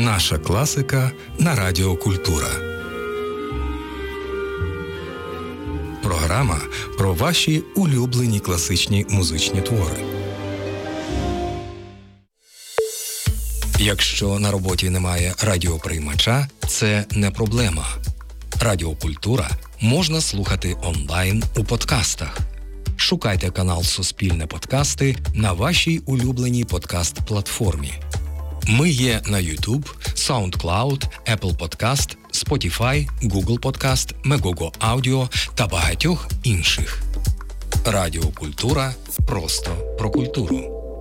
Наша класика на Радіо Культура. Програма про ваші улюблені класичні музичні твори. Якщо на роботі немає радіоприймача, це не проблема. Радіо Культура можна слухати онлайн у подкастах. Шукайте канал «Суспільне подкасти» на вашій улюбленій подкаст-платформі. Ми є на YouTube, SoundCloud, Apple Podcast, Spotify, Google Podcast, Megogo Audio та багатьох інших. Радіо Культура – просто про культуру.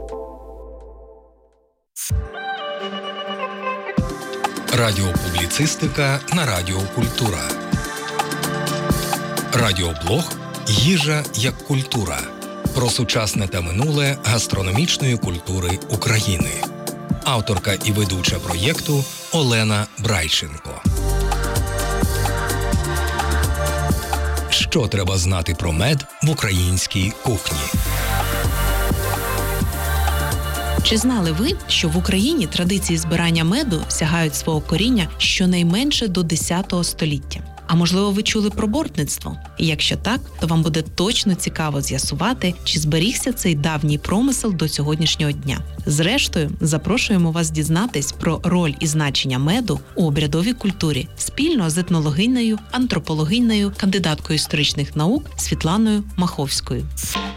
Радіопубліцистика на Радіо Культура. Радіоблог «Їжа як культура» про сучасне та минуле гастрономічної культури України. Авторка і ведуча проєкту Олена Брайченко. Що треба знати про мед в українській кухні? Чи знали ви, що в Україні традиції збирання меду сягають свого коріння щонайменше до 10 століття? А можливо, ви чули про бортництво? І якщо так, то вам буде точно цікаво з'ясувати, чи зберігся цей давній промисел до сьогоднішнього дня. Зрештою, запрошуємо вас дізнатись про роль і значення меду у обрядовій культурі спільно з етнологинею, антропологинею, кандидаткою історичних наук Світланою Маховською.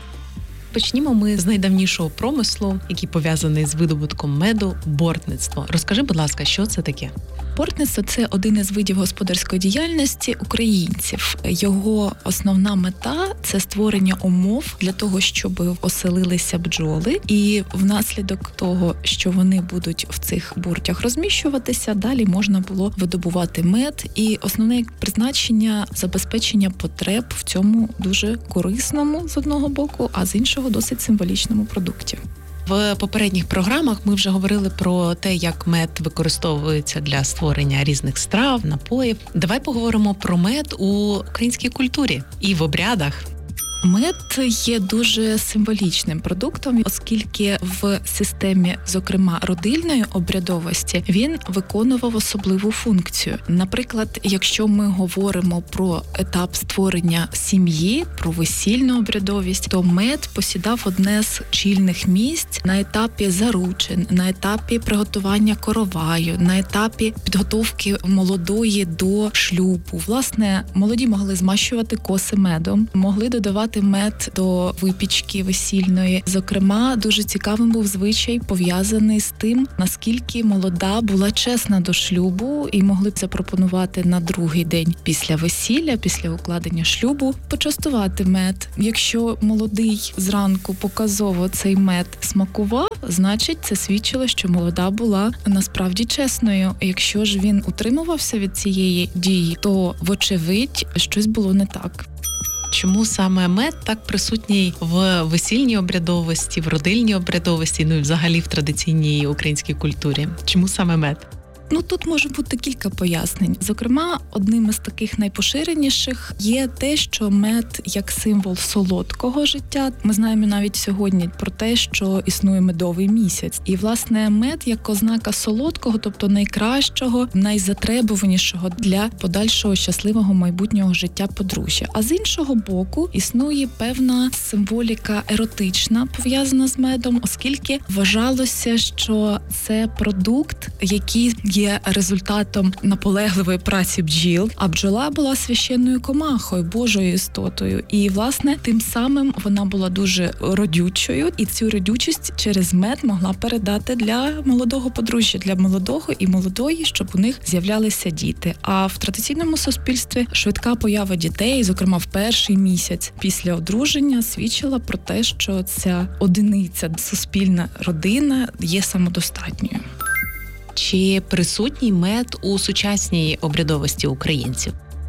Почнімо ми з найдавнішого промислу, який пов'язаний з видобутком меду – бортництво. Розкажи, будь ласка, що це таке? Бортництво – це один із видів господарської діяльності українців. Його основна мета – це створення умов для того, щоб оселилися бджоли. І внаслідок того, що вони будуть в цих буртях розміщуватися, далі можна було видобувати мед. І основне призначення – забезпечення потреб в цьому дуже корисному, з одного боку, а з іншого – досить символічному продукті. В попередніх програмах ми вже говорили про те, як мед використовується для створення різних страв, напоїв. Давай поговоримо про мед у українській культурі і в обрядах. Мед є дуже символічним продуктом, оскільки в системі, зокрема, родильної обрядовості, він виконував особливу функцію. Наприклад, якщо ми говоримо про етап створення сім'ї, про весільну обрядовість, то мед посідав одне з чільних місць на етапі заручин, на етапі приготування короваю, на етапі підготовки молодої до шлюбу. Власне, молоді могли змащувати коси медом, могли додавати мед до випічки весільної. Зокрема, дуже цікавим був звичай, пов'язаний з тим, наскільки молода була чесна до шлюбу, і могли б запропонувати на другий день після весілля, після укладення шлюбу, почастувати мед. Якщо молодий зранку показово цей мед смакував, значить це свідчило, що молода була насправді чесною. Якщо ж він утримувався від цієї дії, то, вочевидь, щось було не так. Чому саме мед так присутній в весільній обрядовості, в родильній обрядовості, ну і взагалі в традиційній українській культурі? Чому саме мед? Тут може бути кілька пояснень. Зокрема, одним із таких найпоширеніших є те, що мед як символ солодкого життя. Ми знаємо навіть сьогодні про те, що існує медовий місяць. І, власне, мед як ознака солодкого, тобто найкращого, найзатребуванішого для подальшого щасливого майбутнього життя подружжя. А з іншого боку, існує певна символіка еротична, пов'язана з медом, оскільки вважалося, що це продукт, який є результатом наполегливої праці бджіл, а бджола була священною комахою, Божою істотою. І, власне, тим самим вона була дуже родючою, і цю родючість через мед могла передати для молодого подружжя, для молодого і молодої, щоб у них з'являлися діти. А в традиційному суспільстві швидка поява дітей, зокрема в перший місяць після одруження, свідчила про те, що ця одиниця, суспільна родина є самодостатньою. Чи присутній мед у сучасній обрядовості українців?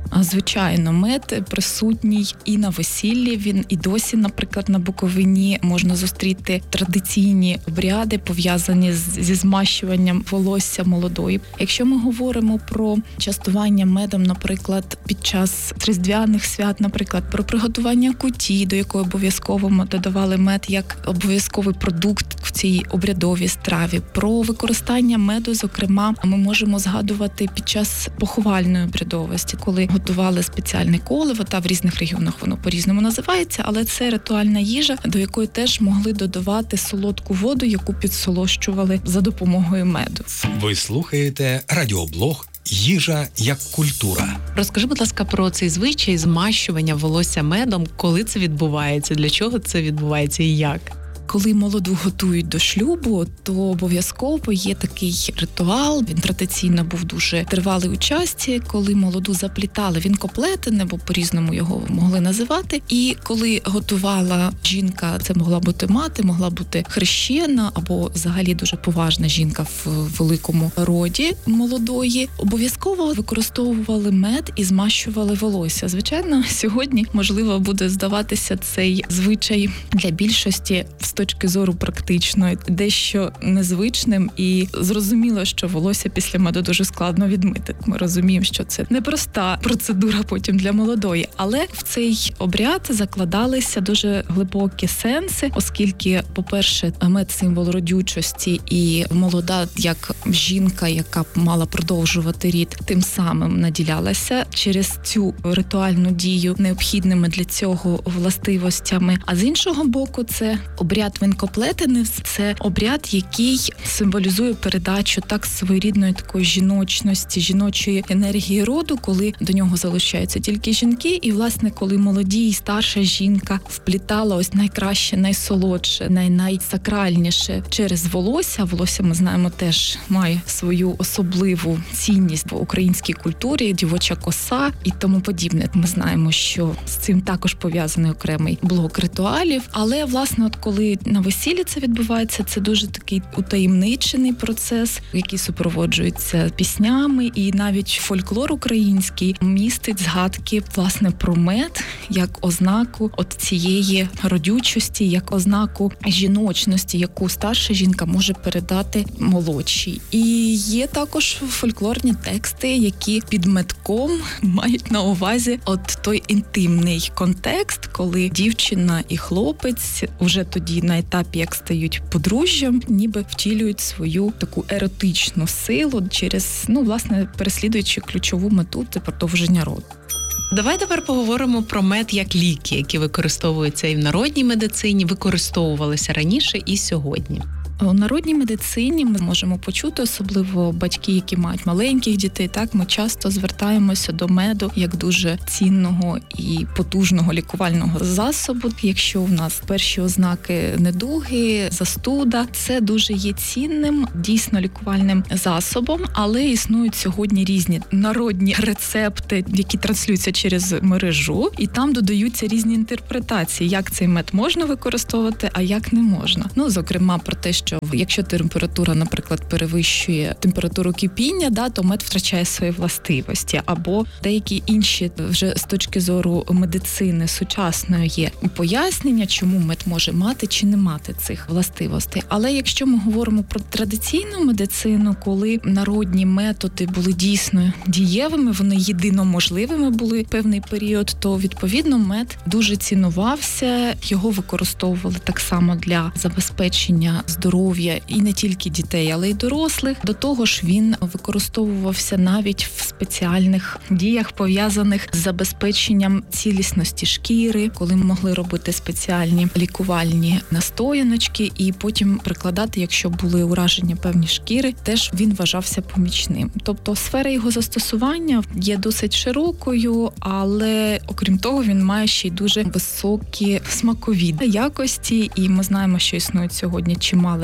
Звичайно, мед присутній і на весіллі. Він і досі, наприклад, на Буковині можна зустріти традиційні обряди, пов'язані зі змащуванням волосся молодої. Якщо ми говоримо про частування медом, наприклад, під час різдвяних свят, наприклад, про приготування куті, до якої обов'язково ми додавали мед як обов'язковий продукт в цій обрядовій страві, про використання меду, зокрема, ми можемо згадувати під час поховальної обрядовості, коли готували спеціальне коливо, та в різних регіонах воно по-різному називається, але це ритуальна їжа, до якої теж могли додавати солодку воду, яку підсолощували за допомогою меду. Ви слухаєте радіоблог «Їжа як культура». Розкажи, будь ласка, про цей звичай змащування волосся медом, коли це відбувається, для чого це відбувається і як? Коли молоду готують до шлюбу, то обов'язково є такий ритуал. Він традиційно був дуже тривалий у часі, коли молоду заплітали вінкоплетене, бо по-різному його могли називати. І коли готувала жінка, це могла бути мати, могла бути хрещена або взагалі дуже поважна жінка в великому роді молодої, обов'язково використовували мед і змащували волосся. Звичайно, сьогодні, можливо, буде здаватися цей звичай для більшості з точки зору практичної дещо незвичним, і зрозуміло, що волосся після меду дуже складно відмити. Ми розуміємо, що це непроста процедура потім для молодої, але в цей обряд закладалися дуже глибокі сенси, оскільки, по-перше, мед – символ родючості, і молода, як жінка, яка мала продовжувати рід, тим самим наділялася через цю ритуальну дію необхідними для цього властивостями. А з іншого боку, це обряд вінкоплетене – це обряд, який символізує передачу так своєрідної такої жіночності, жіночої енергії роду, коли до нього залучаються тільки жінки. І, власне, коли молоді і старша жінка вплітала ось найкраще, найсолодше, найсакральніше через волосся. Волосся, ми знаємо, теж має свою особливу цінність в українській культурі, дівоча коса і тому подібне. Ми знаємо, що з цим також пов'язаний окремий блок ритуалів. Але, власне, от коли на весіллі це відбувається, це дуже такий утаємничений процес, який супроводжується піснями, і навіть фольклор український містить згадки, власне, про мед як ознаку от цієї родючості, як ознаку жіночності, яку старша жінка може передати молодшій. І є також фольклорні тексти, які під медком мають на увазі от той інтимний контекст, коли дівчина і хлопець уже тоді на етапі, як стають подружжям, ніби втілюють свою таку еротичну силу через, власне, переслідуючи ключову мету – це продовження роду. Давай тепер поговоримо про мед як ліки, які використовуються і в народній медицині, використовувалися раніше і сьогодні. У народній медицині ми можемо почути, особливо батьки, які мають маленьких дітей, так, ми часто звертаємося до меду як дуже цінного і потужного лікувального засобу. Якщо в нас перші ознаки недуги, застуда, це дуже є цінним, дійсно лікувальним засобом, але існують сьогодні різні народні рецепти, які транслюються через мережу, і там додаються різні інтерпретації, як цей мед можна використовувати, а як не можна. Зокрема, про те, що якщо температура, наприклад, перевищує температуру кипіння, то мед втрачає свої властивості. Або деякі інші вже з точки зору медицини сучасної є пояснення, чому мед може мати чи не мати цих властивостей. Але якщо ми говоримо про традиційну медицину, коли народні методи були дійсно дієвими, вони єдиноможливими були певний період, то, відповідно, мед дуже цінувався, його використовували так само для забезпечення здоров'я і не тільки дітей, але й дорослих. До того ж, він використовувався навіть в спеціальних діях, пов'язаних з забезпеченням цілісності шкіри, коли могли робити спеціальні лікувальні настояночки і потім прикладати, якщо були ураження певні шкіри, теж він вважався помічним. Тобто сфера його застосування є досить широкою, але окрім того, він має ще й дуже високі смакові якості, і ми знаємо, що існують сьогодні чимало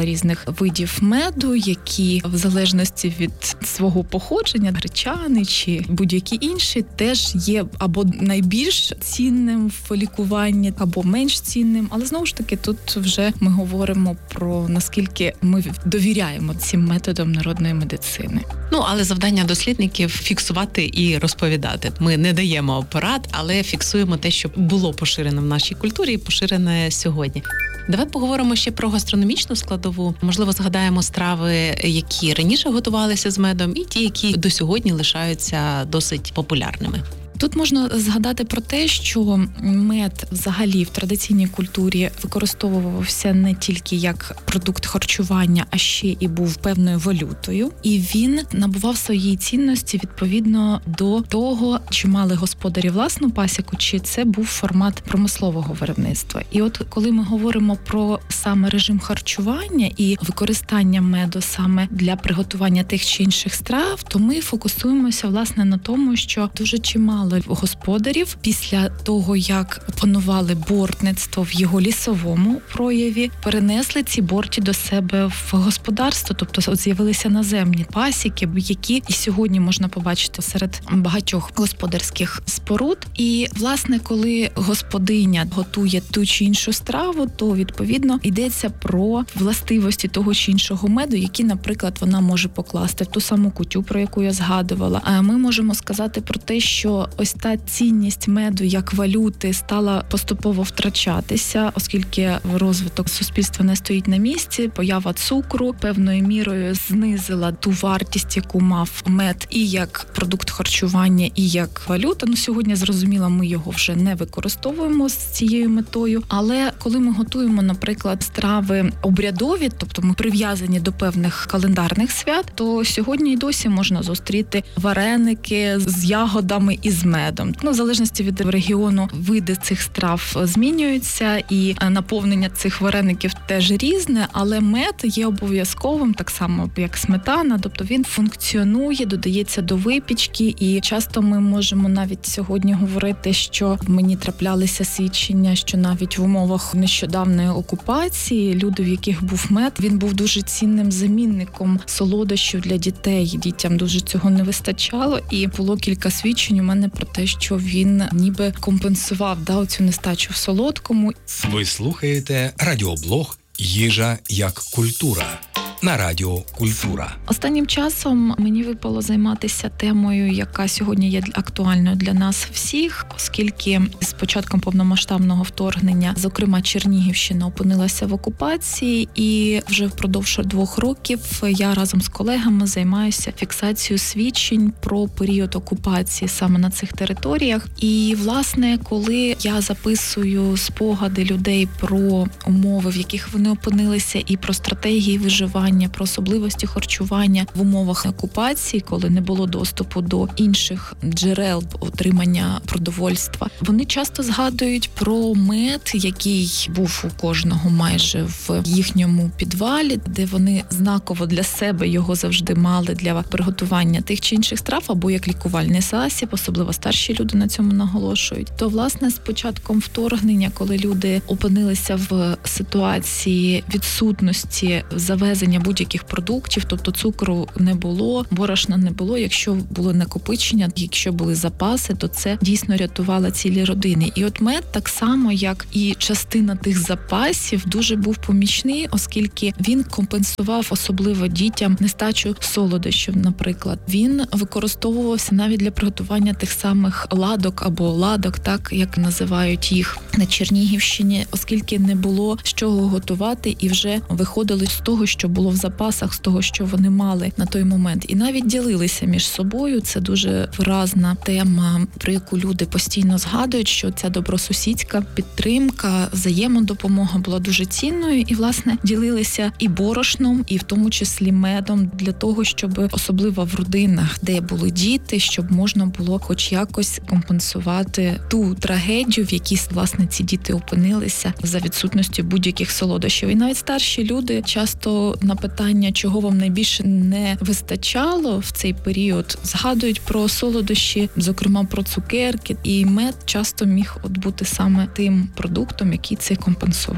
різних видів меду, які в залежності від свого походження, гречани чи будь-які інші, теж є або найбільш цінним в лікуванні, або менш цінним. Але знову ж таки, тут вже ми говоримо про наскільки ми довіряємо цим методам народної медицини. Але завдання дослідників фіксувати і розповідати. Ми не даємо порад, але фіксуємо те, що було поширено в нашій культурі і поширене сьогодні. Давай поговоримо ще про гастрономічну складову. Можливо, згадаємо страви, які раніше готувалися з медом, і ті, які до сьогодні лишаються досить популярними. Тут можна згадати про те, що мед взагалі в традиційній культурі використовувався не тільки як продукт харчування, а ще і був певною валютою. І він набував своєї цінності відповідно до того, чи мали господарі власну пасіку, чи це був формат промислового виробництва. І от коли ми говоримо про саме режим харчування і використання меду саме для приготування тих чи інших страв, то ми фокусуємося, власне, на тому, що дуже чимало господарів після того, як опанували бортництво в його лісовому прояві, перенесли ці борті до себе в господарство, тобто от з'явилися наземні пасіки, які і сьогодні можна побачити серед багатьох господарських споруд. І, власне, коли господиня готує ту чи іншу страву, то, відповідно, йдеться про властивості того чи іншого меду, які, наприклад, вона може покласти в ту саму кутю, про яку я згадувала. А ми можемо сказати про те, що ось та цінність меду як валюти стала поступово втрачатися, оскільки розвиток суспільства не стоїть на місці, поява цукру певною мірою знизила ту вартість, яку мав мед і як продукт харчування, і як валюта. Сьогодні, зрозуміло, ми його вже не використовуємо з цією метою, але коли ми готуємо, наприклад, страви обрядові, тобто ми прив'язані до певних календарних свят, то сьогодні і досі можна зустріти вареники з ягодами і з медом. В залежності від регіону види цих страв змінюються, і наповнення цих вареників теж різне, але мед є обов'язковим, так само як сметана, тобто він функціонує, додається до випічки, і часто ми можемо навіть сьогодні говорити, що мені траплялися свідчення, що навіть в умовах нещодавної окупації люди, в яких був мед, він був дуже цінним замінником солодощів для дітей. Дітям дуже цього не вистачало, і було кілька свідчень у мене про те, що він ніби компенсував оцю нестачу в солодкому. Ви слухаєте радіоблог «Їжа як культура» на Радіо Культура. Останнім часом мені випало займатися темою, яка сьогодні є актуальною для нас всіх, оскільки з початком повномасштабного вторгнення, зокрема Чернігівщина, опинилася в окупації, і вже впродовж 2 років я разом з колегами займаюся фіксацією свідчень про період окупації саме на цих територіях. І, власне, коли я записую спогади людей про умови, в яких вони опинилися, і про стратегії виживання, про особливості харчування в умовах окупації, коли не було доступу до інших джерел отримання продовольства. Вони часто згадують про мед, який був у кожного майже в їхньому підвалі, де вони знаково для себе його завжди мали для приготування тих чи інших страв, або як лікувальний засіб, особливо старші люди на цьому наголошують. То, власне, з початком вторгнення, коли люди опинилися в ситуації відсутності завезення будь-яких продуктів, тобто цукру не було, борошна не було, якщо були накопичення, якщо були запаси, то це дійсно рятувало цілі родини. І от мед, так само, як і частина тих запасів, дуже був помічний, оскільки він компенсував особливо дітям нестачу солодощів, наприклад. Він використовувався навіть для приготування тих самих ладок або ладок, так як називають їх на Чернігівщині, оскільки не було з чого готувати, і вже виходили з того, що було в запасах, з того, що вони мали на той момент. І навіть ділилися між собою. Це дуже виразна тема, про яку люди постійно згадують, що ця добросусідська підтримка, взаємодопомога була дуже цінною. І, власне, ділилися і борошном, і в тому числі медом, для того, щоб особливо в родинах, де були діти, щоб можна було хоч якось компенсувати ту трагедію, в якій, власне, ці діти опинилися за відсутності будь-яких солодощів. І навіть старші люди часто на питання, чого вам найбільше не вистачало в цей період, згадують про солодощі, зокрема про цукерки, і мед часто міг бути саме тим продуктом, який це компенсував.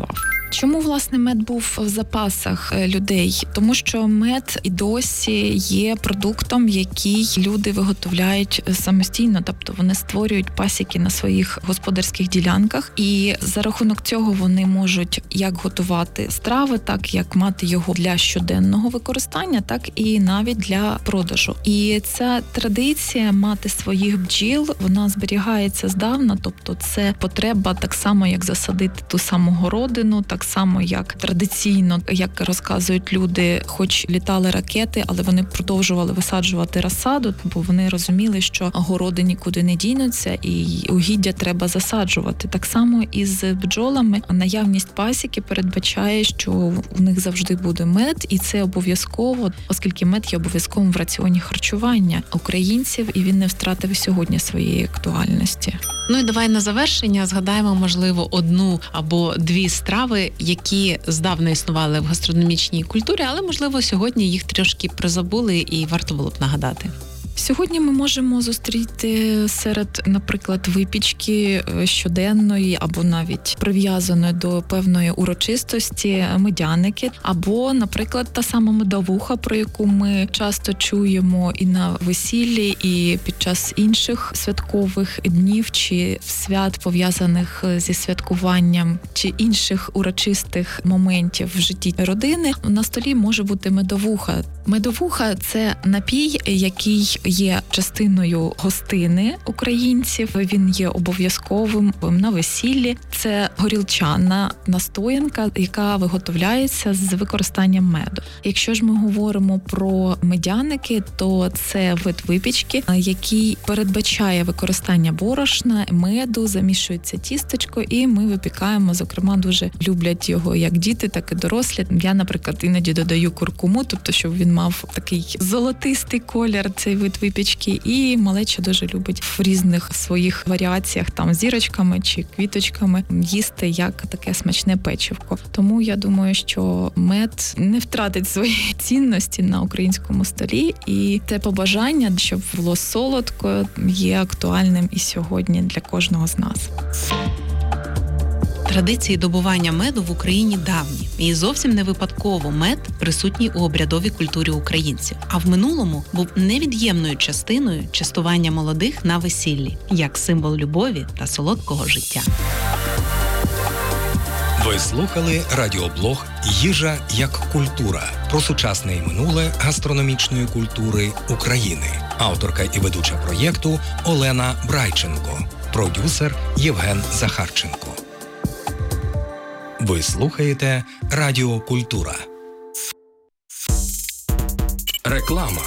Чому, власне, мед був в запасах людей? Тому що мед і досі є продуктом, який люди виготовляють самостійно, тобто вони створюють пасіки на своїх господарських ділянках, і за рахунок цього вони можуть як готувати страви, так як мати його для щоденного використання, так і навіть для продажу. І ця традиція мати своїх бджіл, вона зберігається здавна, тобто це потреба так само, як засадити ту саму городину, так само, як традиційно, як розказують люди, хоч літали ракети, але вони продовжували висаджувати розсаду, бо вони розуміли, що городи нікуди не дінуться і угіддя треба засаджувати. Так само і з бджолами наявність пасіки передбачає, що в них завжди буде мед, і це обов'язково, оскільки мед є обов'язковим в раціоні харчування українців, і він не втратив сьогодні своєї актуальності. Ну і давай на завершення згадаємо, можливо, одну або дві страви, які здавна існували в гастрономічній культурі, але, можливо, сьогодні їх трошки призабули і варто було б нагадати. Сьогодні ми можемо зустріти серед, наприклад, випічки щоденної або навіть прив'язаної до певної урочистості медяники, або, наприклад, та сама медовуха, про яку ми часто чуємо і на весіллі, і під час інших святкових днів чи свят, пов'язаних зі святкуванням чи інших урочистих моментів в житті родини. На столі може бути медовуха. Медовуха – це напій, який є частиною гостини українців. Він є обов'язковим на весіллі. Це горілчана настоянка, яка виготовляється з використанням меду. Якщо ж ми говоримо про медяники, то це вид випічки, який передбачає використання борошна, меду, замішується тістечко, і ми випікаємо. Зокрема, дуже люблять його як діти, так і дорослі. Я, наприклад, іноді додаю куркуму, тобто, щоб він мав такий золотистий колір, цей вид випічки, і малеча дуже любить в різних своїх варіаціях, там зірочками чи квіточками, їсти як таке смачне печивко. Тому я думаю, що мед не втратить своєї цінності на українському столі, і це побажання, щоб було солодко, є актуальним і сьогодні для кожного з нас. Традиції добування меду в Україні давні. І зовсім не випадково мед присутній у обрядовій культурі українців. А в минулому був невід'ємною частиною частування молодих на весіллі, як символ любові та солодкого життя. Ви слухали радіоблог «Їжа як культура» про сучасне і минуле гастрономічної культури України. Авторка і ведуча проєкту Олена Брайченко. Продюсер Євген Захарченко. Ви слухаєте Радіо Культура. Реклама.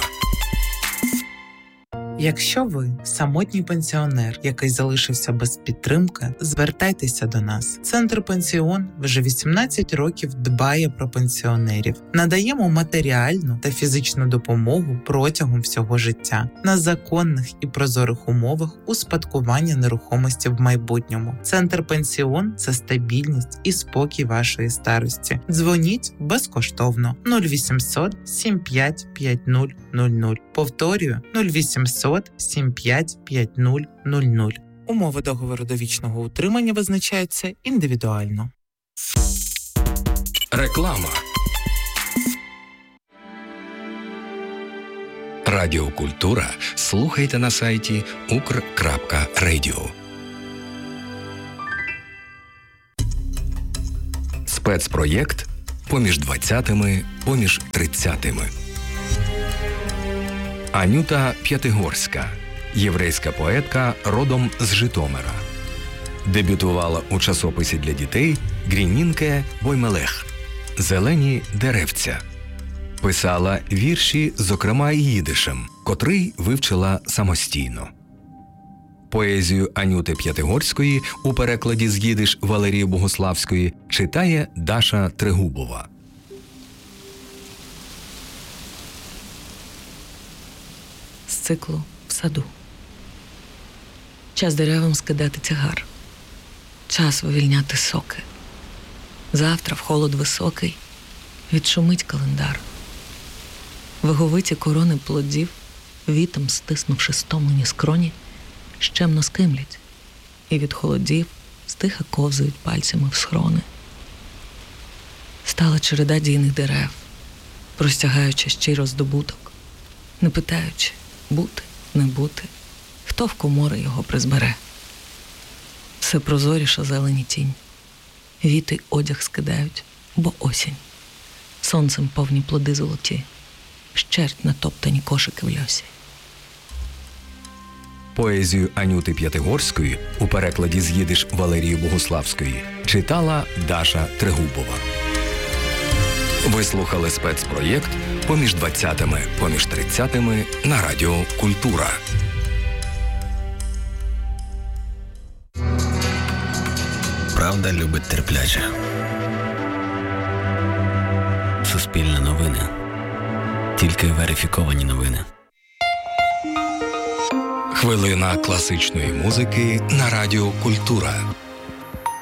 Якщо ви самотній пенсіонер, який залишився без підтримки, звертайтеся до нас. Центр «Пенсіон» вже 18 років дбає про пенсіонерів. Надаємо матеріальну та фізичну допомогу протягом всього життя на законних і прозорих умовах успадкування нерухомості в майбутньому. Центр «Пенсіон» – це стабільність і спокій вашої старості. Дзвоніть безкоштовно 0800 75 5000. Повторюю 0800 75 5000. Умови договору довічного утримання визначаються індивідуально. Реклама. Радіо Культура слухайте на сайті ukr.radio. Спецпроєкт «Поміж 20-ми, поміж 30-ми». Анюта П'ятигорська, єврейська поетка родом з Житомира. Дебютувала у часописі для дітей «Грінінке Боймелех» «Зелені деревця». Писала вірші, зокрема і їдишем, котрий вивчила самостійно. Поезію Анюти П'ятигорської у перекладі з їдиш Валерії Богославської читає Даша Трегубова. З циклу «В саду». Час деревам скидати тягар. Час вивільняти соки. Завтра в холод високий відшумить календар. Виговиті корони плодів, вітом стиснувши стомлені скроні, щемно скимлять, і від холодів стиха ковзають пальцями в схрони. Стала череда дійних дерев, простягаючи щиро здобуток, не питаючи, бути, не бути, хто в комори його призбере. Все прозоріша зелені тінь, віти одяг скидають, бо осінь. Сонцем повні плоди золоті, щерть натоптані кошики в льосі. Поезію Анюти П'ятигорської у перекладі з їдиш Валерії Богуславської читала Даша Трегубова. Ви слухали спецпроєкт «Поміж 20-ми, поміж 30-ми» на Радіо Культура. Правда любить терплячих. Суспільне новини. Тільки верифіковані новини. Хвилина класичної музики на Радіо Культура.